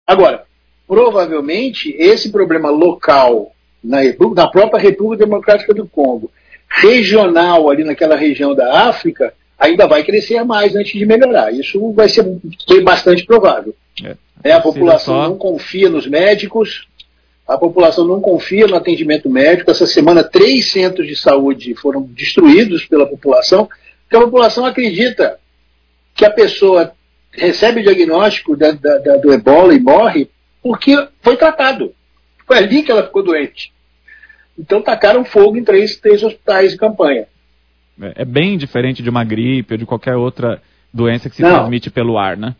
Agora, provavelmente, esse problema local na própria República Democrática do Congo, regional ali naquela região da África, ainda vai crescer mais antes de melhorar. Isso vai ser bastante provável. A população não confia nos médicos, a população não confia no atendimento médico. Essa semana, 3 centros de saúde foram destruídos pela população, porque a população acredita que a pessoa recebe o diagnóstico do ebola e morre porque foi tratado. Foi ali que ela ficou doente. Então tacaram fogo em três hospitais de campanha. É bem diferente de uma gripe ou de qualquer outra doença que se transmite pelo ar, né?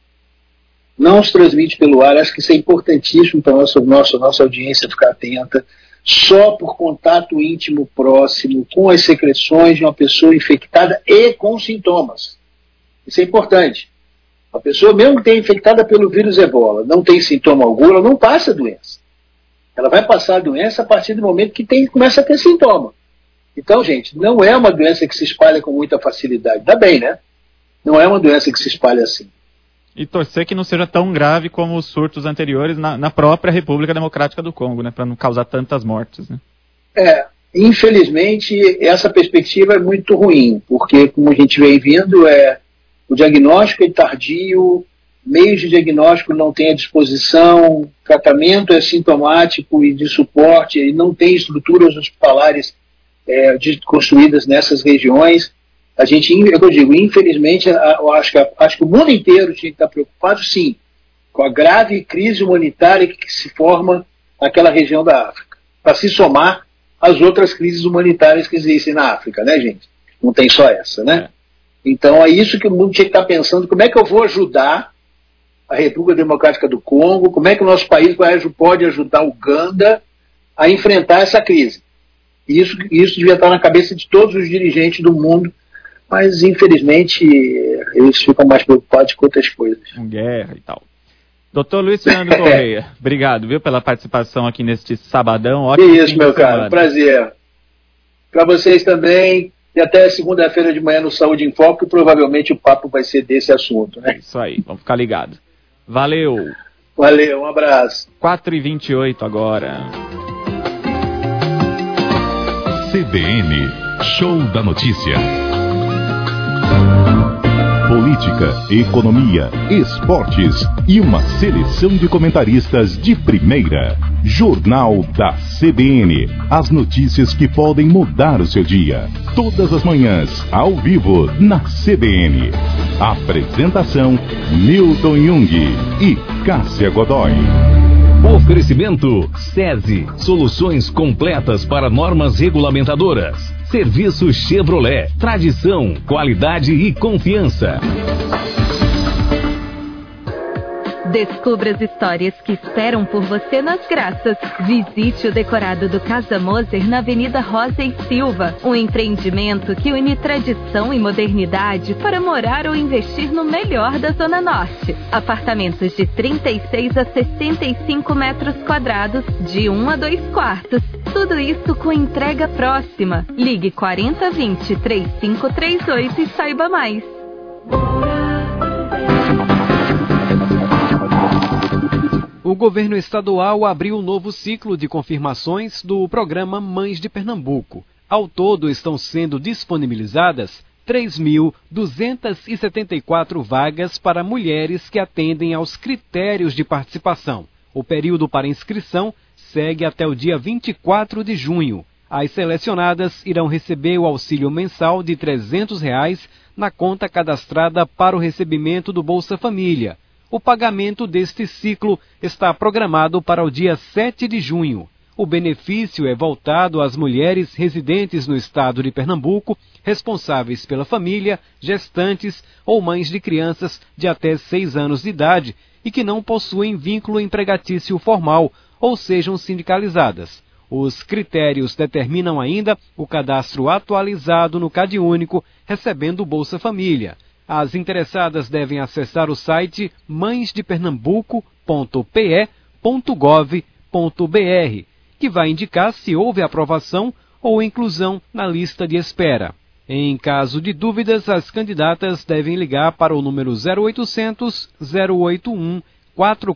Não se transmite pelo ar. Acho que isso é importantíssimo para a nossa audiência ficar atenta. Só por contato íntimo próximo com as secreções de uma pessoa infectada e com sintomas. Isso é importante. A pessoa, mesmo que tenha infectada pelo vírus ebola, não tem sintoma algum, ela não passa a doença. Ela vai passar a doença a partir do momento que começa a ter sintoma. Então, gente, não é uma doença que se espalha com muita facilidade. Dá bem, né? Não é uma doença que se espalha assim. E torcer que não seja tão grave como os surtos anteriores na própria República Democrática do Congo, né? Para não causar tantas mortes, né? Infelizmente, essa perspectiva é muito ruim, porque, como a gente vem vendo, o diagnóstico é tardio, meios de diagnóstico não tem à disposição, tratamento é sintomático e de suporte, e não tem estruturas hospitalares construídas nessas regiões. A gente, eu digo, infelizmente, eu acho que o mundo inteiro tinha que estar preocupado, sim, com a grave crise humanitária que se forma naquela região da África, para se somar às outras crises humanitárias que existem na África, né, gente? Não tem só essa, né? Então é isso que o mundo tinha que estar pensando, como é que eu vou ajudar a República Democrática do Congo, como é que o nosso país pode ajudar a Uganda a enfrentar essa crise. Isso devia estar na cabeça de todos os dirigentes do mundo, mas infelizmente eles ficam mais preocupados com outras coisas. Com guerra e tal. Doutor Luiz Fernando Correia, obrigado, viu, pela participação aqui neste sabadão. Ótimo. Que isso, meu caro, prazer. Para vocês também, e até segunda-feira de manhã no Saúde em Foco, que provavelmente o papo vai ser desse assunto, né? Isso aí, vamos ficar ligados. Valeu. Valeu, um abraço. 4h28 agora. CBN, Show da Notícia. Política, economia, esportes e uma seleção de comentaristas de primeira. Jornal da CBN. As notícias que podem mudar o seu dia. Todas as manhãs, ao vivo, na CBN. Apresentação, Milton Jung e Cássia Godoy. Oferecimento SESI, soluções completas para normas regulamentadoras. Serviço Chevrolet, tradição, qualidade e confiança. Descubra as histórias que esperam por você nas Graças. Visite o decorado do Casa Moser na Avenida Rosa e Silva. Um empreendimento que une tradição e modernidade para morar ou investir no melhor da Zona Norte. Apartamentos de 36 a 65 metros quadrados, de 1 a 2 quartos. Tudo isso com entrega próxima. Ligue 4020-3538 e saiba mais. O governo estadual abriu um novo ciclo de confirmações do programa Mães de Pernambuco. Ao todo, estão sendo disponibilizadas 3.274 vagas para mulheres que atendem aos critérios de participação. O período para inscrição segue até o dia 24 de junho. As selecionadas irão receber o auxílio mensal de R$ 300 na conta cadastrada para o recebimento do Bolsa Família. O pagamento deste ciclo está programado para o dia 7 de junho. O benefício é voltado às mulheres residentes no estado de Pernambuco, responsáveis pela família, gestantes ou mães de crianças de até 6 anos de idade e que não possuem vínculo empregatício formal ou sejam sindicalizadas. Os critérios determinam ainda o cadastro atualizado no CadÚnico, recebendo o Bolsa Família. As interessadas devem acessar o site mãesdepernambuco.pe.gov.br, que vai indicar se houve aprovação ou inclusão na lista de espera. Em caso de dúvidas, as candidatas devem ligar para o número 0800 081 44